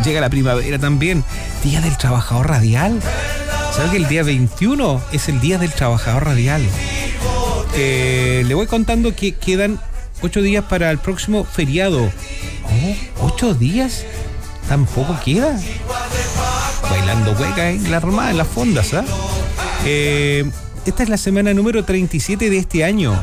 Llega la primavera también. Día del Trabajador Radial. ¿Sabe que el día 21 es el Día del Trabajador Radial? Le voy contando que quedan 8 días para el próximo feriado. Oh, 8 días. Tampoco queda. Bailando hueca en la armada, en las fondas, ¿ah? Esta es la semana número 37 de este año.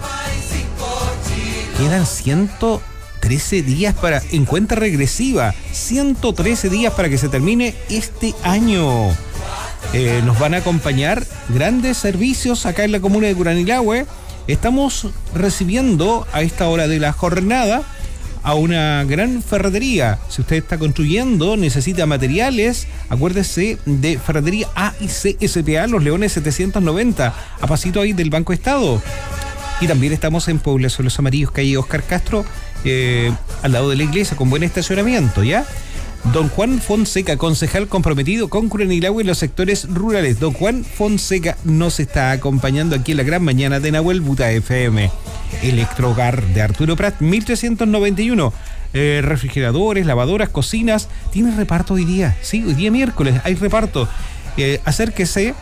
Quedan 113 días en cuenta regresiva. 113 días para que se termine este año. Nos van a acompañar grandes servicios acá en la comuna de Curanilahue. Estamos recibiendo a esta hora de la jornada a una gran ferretería. Si usted está construyendo, necesita materiales, acuérdese de Ferretería A y C SPA, Los Leones 790, a pasito ahí del Banco Estado. Y también estamos en Población Los Amarillos, calle Oscar Castro, al lado de la iglesia, con buen estacionamiento, ¿ya? Don Juan Fonseca, concejal comprometido con Curanilahue en los sectores rurales. Don Juan Fonseca nos está acompañando aquí en la gran mañana de Nahuel Buta FM. Electrohogar de Arturo Prat, 1391. Refrigeradores, lavadoras, cocinas. ¿Tiene reparto hoy día? Sí, hoy día miércoles hay reparto. Acérquese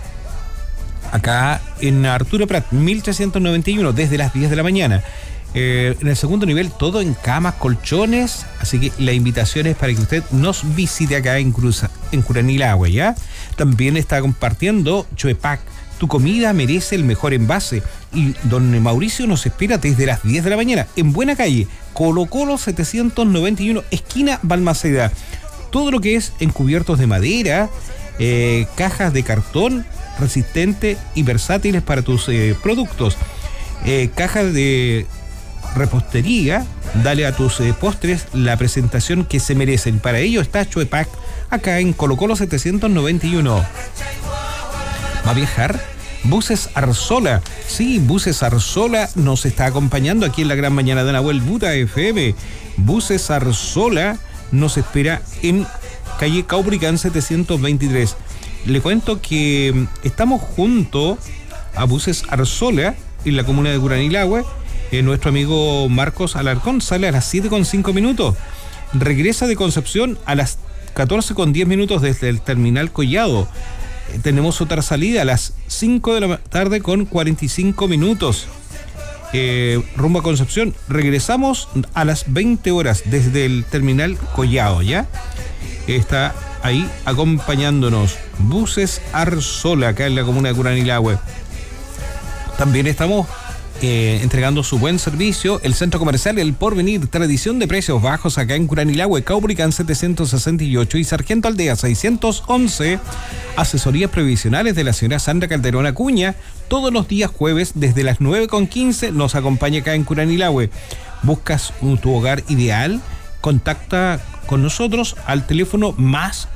acá en Arturo Prat, 1391, desde las 10 de la mañana. En el segundo nivel, todo en camas, colchones. Así que la invitación es para que usted nos visite acá en Curanilahue, ¿ya? También está compartiendo Chuepac. Tu comida merece el mejor envase. Y don Mauricio nos espera desde las 10 de la mañana en Buena Calle, Colo Colo 791, esquina Balmaceda. Todo lo que es encubiertos de madera, cajas de cartón resistente y versátiles para tus productos, cajas de repostería. Dale a tus postres la presentación que se merecen. Para ello está Chuepac acá en Colo Colo 791. ¿Va a viajar? Buses Arzola. Sí, Buses Arzola nos está acompañando aquí en la gran mañana de Nahuel Buta FM. Buses Arzola nos espera en calle Caubricán 723. Le cuento que estamos junto a Buses Arzola en la comuna de Curanilahue. Nuestro amigo Marcos Alarcón sale a las 7:05. Regresa de Concepción a las 14:10 desde el terminal Collado. Tenemos otra salida a las 5 de la tarde con 45 minutos. Rumbo a Concepción. Regresamos a las 20 horas desde el terminal Collado, ¿ya? Está ahí acompañándonos Buses Arzola acá en la comuna de Curanilahue. También estamos entregando su buen servicio, el Centro Comercial El Porvenir, tradición de precios bajos acá en Curanilahue, Caubricán 768 y Sargento Aldea 611. Asesorías previsionales de la señora Sandra Calderón Acuña, todos los días jueves desde las 9:15 nos acompaña acá en Curanilahue. ¿Buscas tu hogar ideal? Contacta con nosotros al teléfono más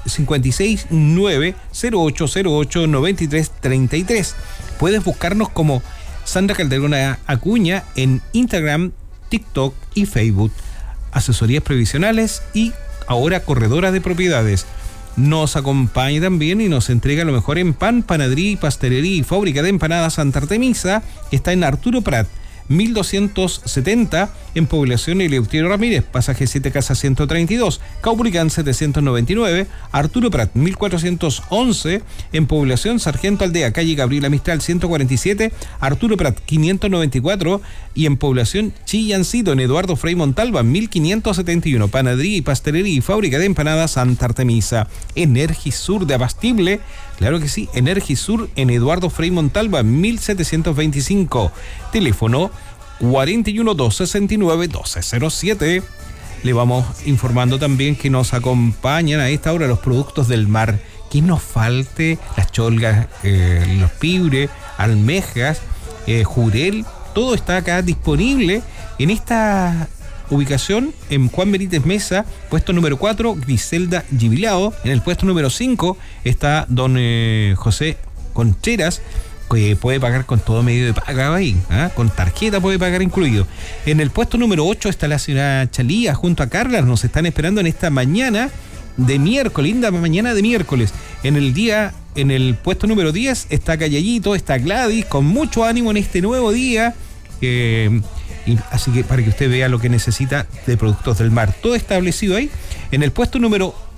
56 9 0808 93 33. Puedes buscarnos como Sandra Calderón Acuña en Instagram, TikTok y Facebook. Asesorías previsionales y ahora corredora de propiedades. Nos acompaña también y nos entrega lo mejor en pan, panadería y pastelería y fábrica de empanadas Santa Artemisa, que está en Arturo Prat, 1270, en Población Eleuterio Ramírez, pasaje 7 Casa 132, Caubricán 799, Arturo Prat 1411, en Población Sargento Aldea, calle Gabriela Mistral 147, Arturo Prat 594, y en Población Chillancito, en Eduardo Frei Montalva 1571, panadería y pastelería y fábrica de empanadas Santa Artemisa. Energisur de Abastible, claro que sí, Energisur en Eduardo Frei Montalva 1725, teléfono 41 269 1207. Le vamos informando también que nos acompañan a esta hora los productos del mar. Que nos falte las cholgas, los pibres, almejas, jurel, todo está acá disponible en esta ubicación en Juan Benítez Mesa, puesto número 4, Griselda Gibilao. En el puesto número 5 está don José Concheras, que puede pagar con todo medio de pago ahí, con tarjeta puede pagar incluido. En el puesto número 8 está la señora Chalía junto a Carla, nos están esperando en esta mañana de miércoles, linda mañana de miércoles. En el puesto número 10 está Callayito, está Gladys, con mucho ánimo en este nuevo día. Así que para que usted vea lo que necesita de productos del mar, todo establecido ahí. En el puesto número